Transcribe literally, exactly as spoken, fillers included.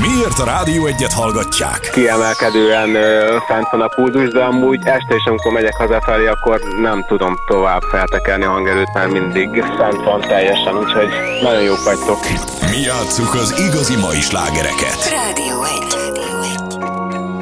Miért a Rádió Egyet hallgatják? Kiemelkedően ö, fent van a pulzus, de amúgy este is, amikor megyek hazafelé, akkor nem tudom tovább feltekerni a hangerőt, mert mindig fent van teljesen, úgyhogy nagyon jók vagytok. Mi játsszuk az igazi mai slágereket. Rádió egy.